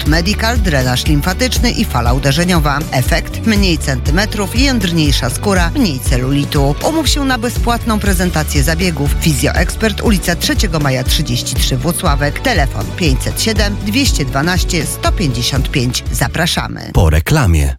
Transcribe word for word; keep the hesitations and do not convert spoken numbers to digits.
Medical, drenaż limfatyczny i fala uderzeniowa. Efekt? Mniej centymetrów, jędrniejsza skóra, mniej celulitu. Umów się na bezpłatną prezentację zabiegów. Fizjoekspert, ulica trzeciego Maja trzydzieści trzy Włocławek. Telefon pięćset siedem dwieście dwanaście sto pięćdziesiąt pięć. Zapraszamy. Po reklamie.